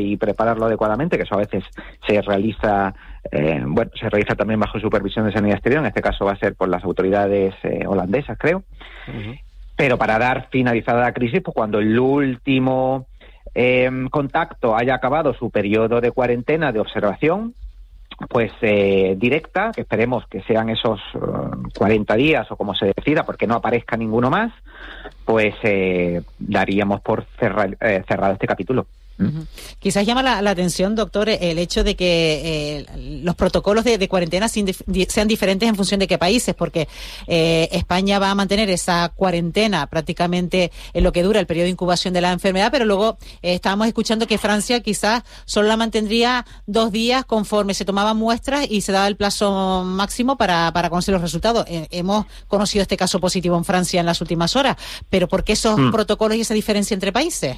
y prepararlo adecuadamente, que eso a veces se realiza, se realiza también bajo supervisión de Sanidad Exterior, en este caso va a ser por las autoridades holandesas, creo. Uh-huh. Pero para dar finalizada la crisis, pues cuando el último contacto haya acabado su periodo de cuarentena de observación, pues directa, que esperemos que sean esos 40 días o como se decida, porque no aparezca ninguno más, pues daríamos por cerrado este capítulo. Uh-huh. Quizás llama la atención, doctor, el hecho de que los protocolos de cuarentena sean diferentes en función de qué países, porque España va a mantener esa cuarentena prácticamente en lo que dura el periodo de incubación de la enfermedad, pero luego estábamos escuchando que Francia quizás solo la mantendría 2 días conforme se tomaban muestras y se daba el plazo máximo para conocer los resultados. Hemos conocido este caso positivo en Francia en las últimas horas, pero ¿por qué esos protocolos y esa diferencia entre países?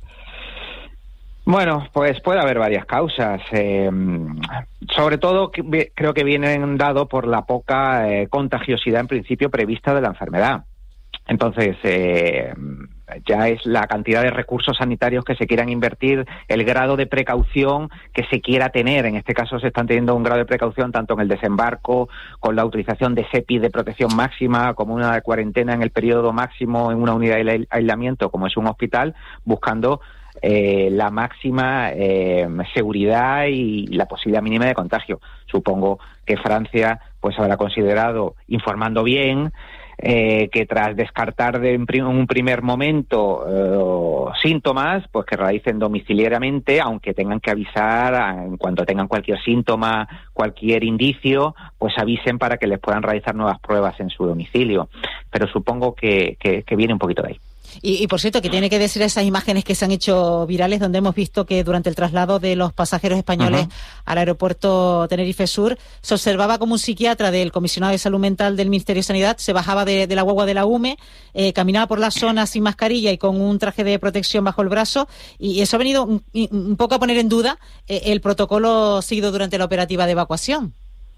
Bueno, pues puede haber varias causas. Sobre todo creo que vienen dado por la poca contagiosidad en principio prevista de la enfermedad. Entonces, ya es la cantidad de recursos sanitarios que se quieran invertir, el grado de precaución que se quiera tener. En este caso se están teniendo un grado de precaución tanto en el desembarco, con la utilización de EPIs de protección máxima, como una de cuarentena en el periodo máximo en una unidad de aislamiento, como es un hospital, buscando la máxima seguridad y la posibilidad mínima de contagio. Supongo que Francia pues habrá considerado, informando bien, que tras descartar en un primer momento síntomas, pues que realicen domiciliariamente, aunque tengan que avisar en cuanto tengan cualquier síntoma, cualquier indicio, pues avisen para que les puedan realizar nuevas pruebas en su domicilio. Pero supongo que viene un poquito de ahí. Y por cierto, que tiene que decir esas imágenes que se han hecho virales, donde hemos visto que durante el traslado de los pasajeros españoles al aeropuerto Tenerife Sur, se observaba como un psiquiatra del comisionado de salud mental del Ministerio de Sanidad se bajaba de la guagua de la UME, caminaba por la zona sin mascarilla y con un traje de protección bajo el brazo, y eso ha venido un poco a poner en duda el protocolo seguido durante la operativa de evacuación.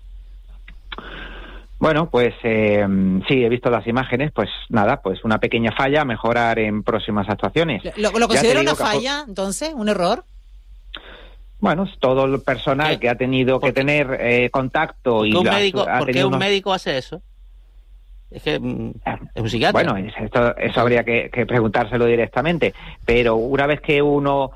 Bueno, pues sí, he visto las imágenes, pues nada, pues una pequeña falla, mejorar en próximas actuaciones. ¿Lo considera una falla, entonces? ¿Un error? Bueno, todo el personal que ha tenido que tener contacto y... ¿Por qué un médico hace eso? Es que es un psiquiatra. Bueno, eso habría que preguntárselo directamente, pero una vez que uno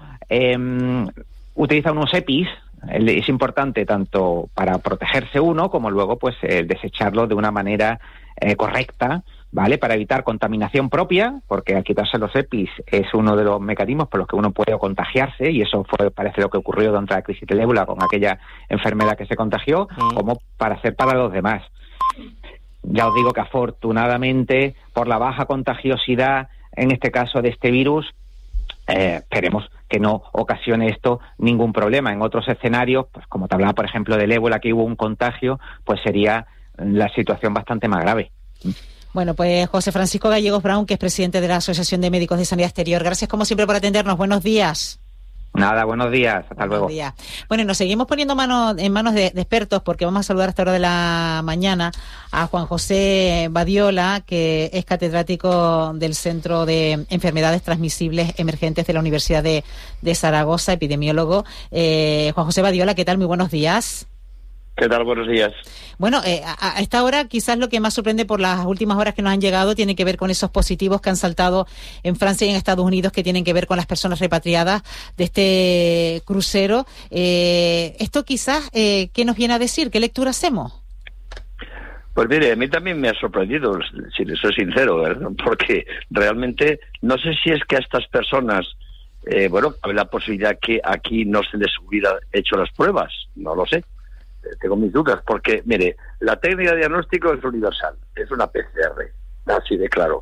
utiliza unos EPIs, es importante tanto para protegerse uno como luego pues desecharlo de una manera correcta, ¿vale? Para evitar contaminación propia, porque al quitarse los EPIs es uno de los mecanismos por los que uno puede contagiarse, y eso parece lo que ocurrió durante la crisis del ébola con aquella enfermedad que se contagió, como para hacer para los demás. Ya os digo que afortunadamente, por la baja contagiosidad, en este caso de este virus, esperemos que no ocasione esto ningún problema. En otros escenarios, pues como te hablaba, por ejemplo, del ébola, que hubo un contagio, pues sería la situación bastante más grave. Bueno, pues José Francisco Gallegos Brown, que es presidente de la Asociación de Médicos de Sanidad Exterior. Gracias, como siempre, por atendernos. Buenos días. Nada, buenos días. Hasta luego. Días. Bueno, nos seguimos poniendo en manos de expertos, porque vamos a saludar a esta hora de la mañana a Juan José Badiola, que es catedrático del Centro de Enfermedades Transmisibles Emergentes de la Universidad de Zaragoza, epidemiólogo. Juan José Badiola, ¿qué tal? Muy buenos días. ¿Qué tal? Buenos días. Bueno, a esta hora quizás lo que más sorprende por las últimas horas que nos han llegado tiene que ver con esos positivos que han saltado en Francia y en Estados Unidos, que tienen que ver con las personas repatriadas de este crucero. Esto quizás, ¿qué nos viene a decir? ¿Qué lectura hacemos? Pues mire, a mí también me ha sorprendido, si les soy sincero, ¿verdad? Porque realmente no sé si es que a estas personas, cabe la posibilidad que aquí no se les hubiera hecho las pruebas, no lo sé. Tengo mis dudas, porque, mire, la técnica de diagnóstico es universal, es una PCR, así de claro,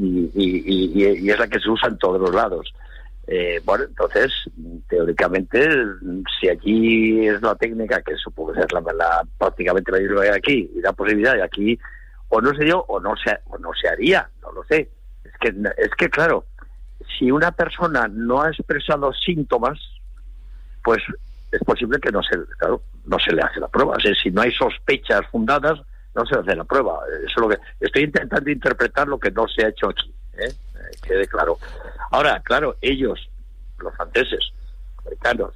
y es la que se usa en todos los lados. Entonces, teóricamente, si aquí es la técnica, que supongo que es prácticamente la misma que aquí, y la posibilidad de aquí, o no se dio, o no se haría, no lo sé. Es que claro, si una persona no ha expresado síntomas, pues es posible que no se le hace la prueba. O sea, si no hay sospechas fundadas, no se hace la prueba. Eso es lo que estoy intentando interpretar, lo que no se ha hecho aquí, quede claro. Ahora, claro, ellos, los franceses, africanos.